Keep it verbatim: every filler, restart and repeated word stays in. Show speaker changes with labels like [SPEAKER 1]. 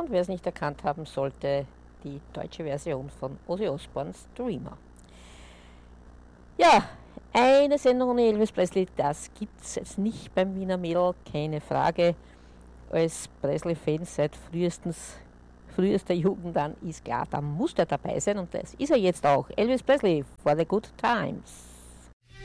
[SPEAKER 1] und wer es nicht erkannt haben sollte, die deutsche Version von Ozzy Osbournes Dreamer. Ja, eine Sendung ohne Elvis Presley, das gibt es jetzt nicht beim Wiener Mädel, keine Frage. Als Presley-Fan seit frühestens, frühester Jugend an ist klar, da muss der dabei sein und das ist er jetzt auch. Elvis Presley, for the good times.